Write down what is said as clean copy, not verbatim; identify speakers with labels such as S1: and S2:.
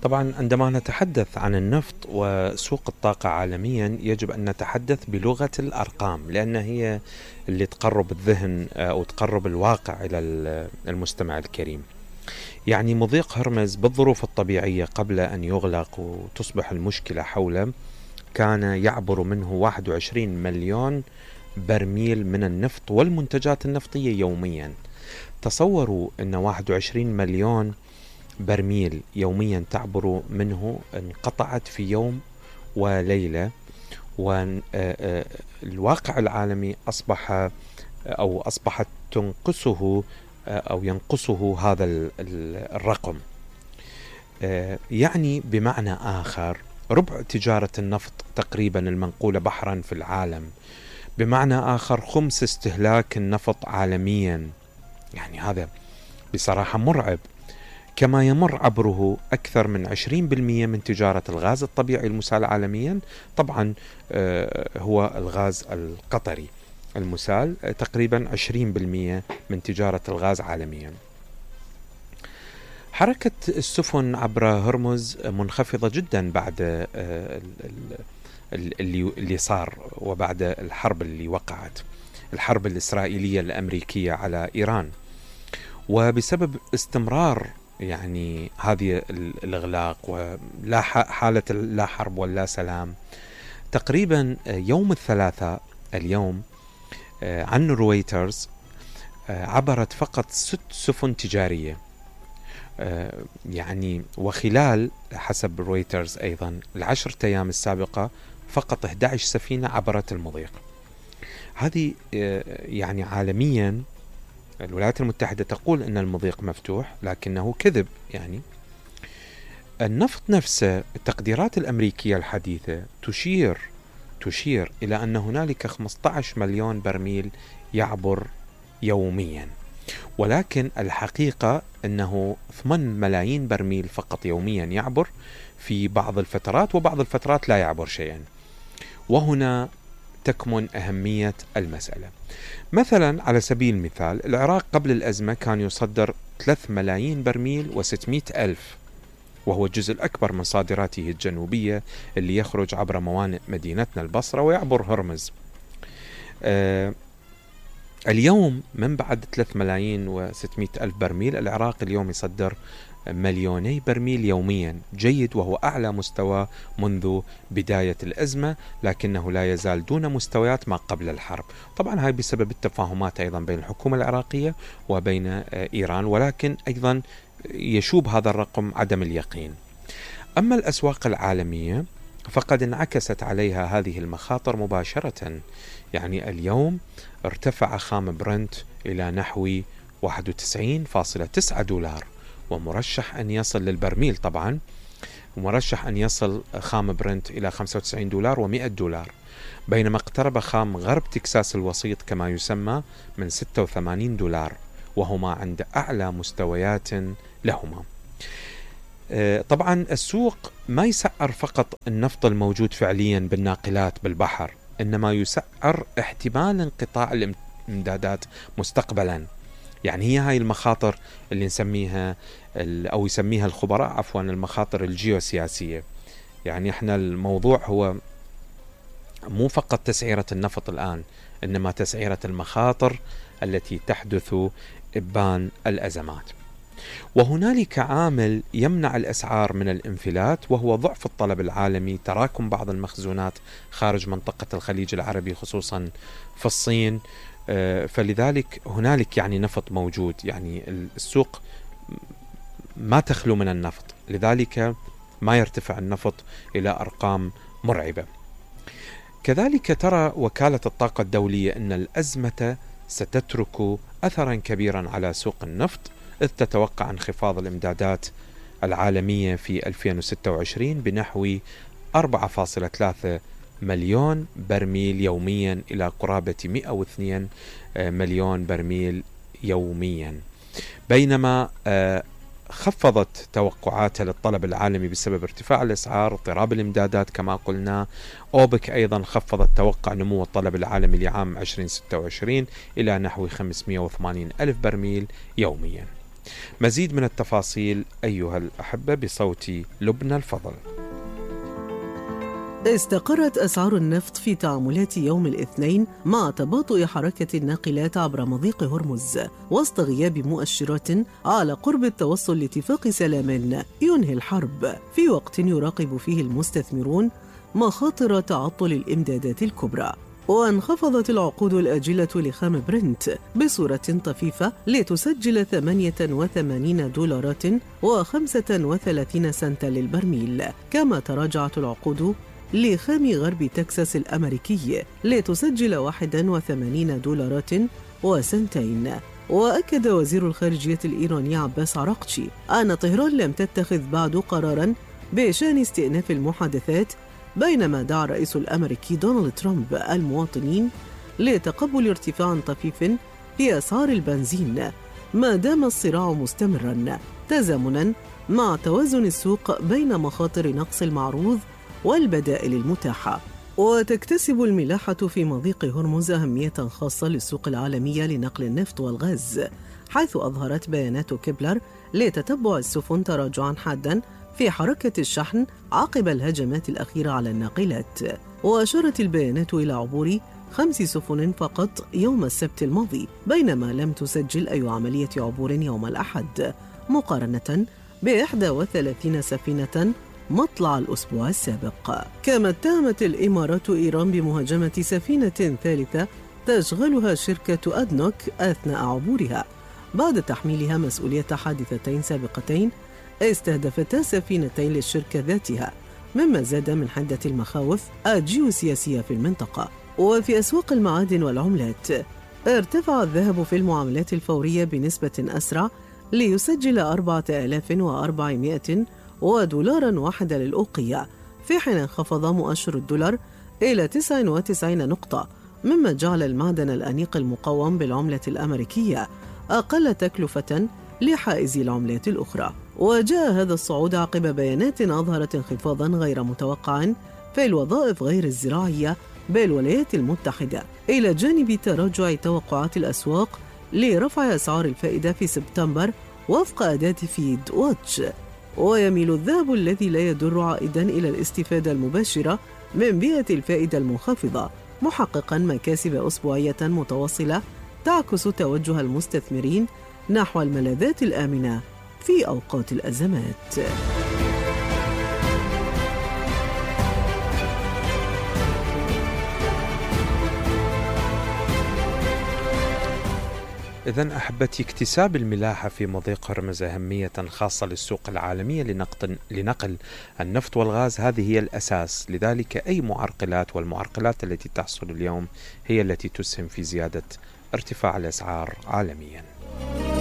S1: طبعا عندما نتحدث عن النفط وسوق الطاقة عالميا يجب أن نتحدث بلغة الأرقام، لأن هي اللي تقرب الذهن أو تقرب الواقع إلى المستمع الكريم. يعني مضيق هرمز بالظروف الطبيعية قبل أن يغلق وتصبح المشكلة حوله كان يعبر منه 21 مليون برميل من النفط والمنتجات النفطية يوميا. تصوروا أن 21 مليون برميل يوميا تعبر منه انقطعت في يوم وليلة، والواقع العالمي أصبحت تنقصه أو ينقصه هذا الرقم. يعني بمعنى آخر ربع تجارة النفط تقريبا المنقولة بحرا في العالم، بمعنى آخر خمس استهلاك النفط عالميا. يعني هذا بصراحة مرعب. كما يمر عبره أكثر من 20% من تجارة الغاز الطبيعي المسال عالميا. طبعا هو الغاز القطري المسال تقريبا 20% من تجارة الغاز عالميا. حركة السفن عبر هرمز منخفضة جدا بعد اللي صار وبعد الحرب اللي وقعت، الحرب الإسرائيلية الأمريكية على إيران، وبسبب استمرار يعني هذه الإغلاق ولا حالة لا حرب ولا سلام. تقريبا يوم الثلاثاء اليوم عن رويترز عبرت فقط 6 سفن تجارية، يعني وخلال حسب رويترز أيضا 10 أيام السابقة فقط 11 سفينة عبرت المضيق. هذه يعني عالميا الولايات المتحدة تقول أن المضيق مفتوح، لكنه كذب. يعني النفط نفسه التقديرات الأمريكية الحديثة تشير إلى أن هنالك 15 مليون برميل يعبر يوميا، ولكن الحقيقة أنه 8 ملايين برميل فقط يوميا يعبر في بعض الفترات، وبعض الفترات لا يعبر شيئا. وهنا تكمن أهمية المسألة. مثلا على سبيل المثال العراق قبل الأزمة كان يصدر 3 ملايين برميل و600 ألف، وهو الجزء الأكبر من صادراته الجنوبية اللي يخرج عبر موانئ مدينتنا البصرة ويعبر هرمز. اليوم من بعد 3 ملايين و600 ألف برميل العراق اليوم يصدر 2 مليون برميل يوميا، جيد وهو أعلى مستوى منذ بداية الأزمة، لكنه لا يزال دون مستويات ما قبل الحرب. طبعا هاي بسبب التفاهمات أيضا بين الحكومة العراقية وبين إيران، ولكن أيضا يشوب هذا الرقم عدم اليقين. أما الأسواق العالمية فقد انعكست عليها هذه المخاطر مباشرة. يعني اليوم ارتفع خام برنت إلى نحو 91.9 دولار، ومرشح أن يصل للبرميل، طبعا ومرشح أن يصل خام برنت إلى 95 دولار و100 دولار، بينما اقترب خام غرب تكساس الوسيط كما يسمى من 86 دولار، وهما عند أعلى مستويات لهما. طبعا السوق ما يسعر فقط النفط الموجود فعليا بالناقلات بالبحر، إنما يسعر احتمال انقطاع الإمدادات مستقبلا. يعني هي هاي المخاطر اللي نسميها أو يسميها الخبراء عفوا المخاطر الجيوسياسية. يعني احنا الموضوع هو مو فقط تسعيرة النفط الآن، إنما تسعيرة المخاطر التي تحدث إبان الأزمات. وهنالك عامل يمنع الأسعار من الانفلات، وهو ضعف الطلب العالمي، تراكم بعض المخزونات خارج منطقة الخليج العربي خصوصا في الصين. فلذلك هنالك يعني نفط موجود، يعني السوق ما تخلو من النفط، لذلك ما يرتفع النفط إلى أرقام مرعبة. كذلك ترى وكالة الطاقة الدولية أن الأزمة ستترك أثرا كبيرا على سوق النفط، إذ تتوقع انخفاض الإمدادات العالمية في 2026 بنحو 4.3 مليون برميل يوميا إلى قرابة 102 مليون برميل يوميا، بينما خفضت توقعاتها للطلب العالمي بسبب ارتفاع الأسعار اضطراب الإمدادات كما قلنا. أوبك أيضا خفضت توقع نمو الطلب العالمي لعام 2026 إلى نحو 580 ألف برميل يوميا. مزيد من التفاصيل أيها الأحبة بصوت لبنى الفضل.
S2: استقرت أسعار النفط في تعاملات يوم الاثنين مع تباطؤ حركة الناقلات عبر مضيق هرمز وسط غياب مؤشرات على قرب التوصل لاتفاق سلام ينهي الحرب، في وقت يراقب فيه المستثمرون مخاطر تعطل الإمدادات الكبرى. وانخفضت العقود الآجلة لخام برنت بصورة طفيفة لتسجل $38.35 للبرميل، كما تراجعت العقود لخام غرب تكساس الأمريكي لتسجل $81.02. وأكد وزير الخارجية الإيراني عباس عراقچي أن طهران لم تتخذ بعد قراراً بشأن استئناف المحادثات، بينما دعا الرئيس الأمريكي دونالد ترامب المواطنين لتقبل ارتفاع طفيف في أسعار البنزين ما دام الصراع مستمراً، تزامناً مع توازن السوق بين مخاطر نقص المعروض والبدائل المتاحة. وتكتسب الملاحة في مضيق هرمز أهمية خاصة للسوق العالمية لنقل النفط والغاز، حيث أظهرت بيانات كيبلر لتتبع السفن تراجعاً حاداً في حركة الشحن عقب الهجمات الأخيرة على الناقلات. وأشارت البيانات إلى عبور 5 سفن فقط يوم السبت الماضي، بينما لم تسجل أي عملية عبور يوم الأحد، مقارنة ب31 سفينة مطلع الأسبوع السابق. كما اتهمت الإمارات إيران بمهاجمة سفينة ثالثة تشغلها شركة أدنوك أثناء عبورها، بعد تحميلها مسؤولية حادثتين سابقتين استهدفتا سفينتين للشركة ذاتها، مما زاد من حدة المخاوف الجيوسياسية في المنطقة. وفي أسواق المعادن والعملات، ارتفع الذهب في المعاملات الفورية بنسبة أسرع ليسجل 4400 ودولاراً واحدة للأوقية، في حين انخفض مؤشر الدولار إلى 99 نقطة، مما جعل المعدن الأنيق المقوم بالعملة الأمريكية أقل تكلفة لحائزي العملات الأخرى. وجاء هذا الصعود عقب بيانات أظهرت انخفاضاً غير متوقع في الوظائف غير الزراعية بالولايات المتحدة، إلى جانب تراجع توقعات الأسواق لرفع أسعار الفائدة في سبتمبر وفق أداة فيد واتش. ويميل الذهب الذي لا يدر عائداً إلى الاستفادة المباشرة من بيئة الفائدة المنخفضة، محققاً مكاسب أسبوعية متواصلة تعكس توجه المستثمرين نحو الملاذات الآمنة في أوقات الأزمات.
S1: إذن أحبتي، اكتساب الملاحة في مضيق هرمز أهمية خاصة للسوق العالمية لنقل النفط والغاز، هذه هي الأساس. لذلك أي معرقلات والمعرقلات التي تحصل اليوم هي التي تسهم في زيادة ارتفاع الأسعار عالميا.